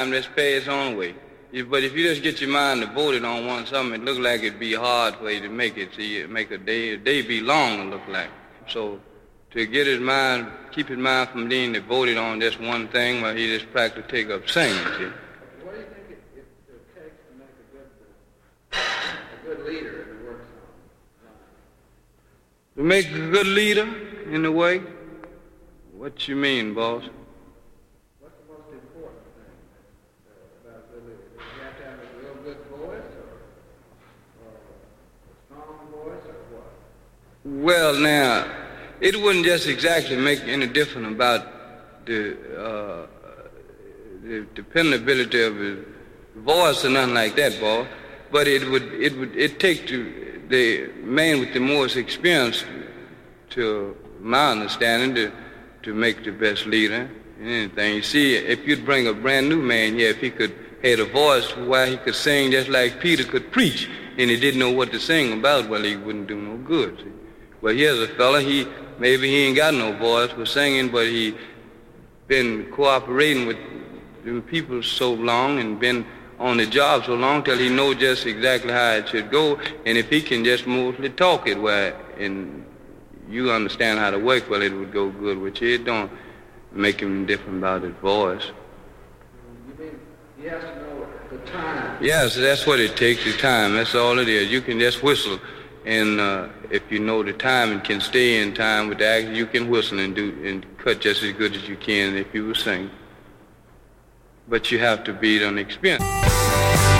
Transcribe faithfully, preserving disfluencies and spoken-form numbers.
Let's pay its own way. But if you just get your mind devoted on one something, it look like it'd be hard for you to make it. See, make a day, a day be long, it look like. So to get his mind, keep his mind from being devoted on just one thing, well, he just practically take up singing, see. What do you think it, it, it takes to make a good, a good leader in the work song? To make a good leader in the way? What you mean, boss? What's the most important thing about a good leader? Does he have to have a real good voice, or, or a strong voice, or what? Well, now, it wouldn't just exactly make any difference about the, uh, the dependability of his voice or nothing like that, boy. But it would, it would, it take to the man with the most experience, to my understanding, to to make the best leader in anything. You see, if you'd bring a brand new man here, if he could had a voice where he could sing just like Peter could preach, and he didn't know what to sing about, well, he wouldn't do no good. See? Well, here's a fella, he maybe he ain't got no voice for singing, but he been cooperating with them people so long and been on the job so long till he know just exactly how it should go, and if he can just mostly talk it where in you understand how to work, well, it would go good with you. It don't make him different about his voice. You mean he has to know the time? Yes, that's what it takes, the time. That's all it is. You can just whistle, and uh, if you know the time and can stay in time with the action, you can whistle and do and cut just as good as you can if you were singing. But you have to be an experience.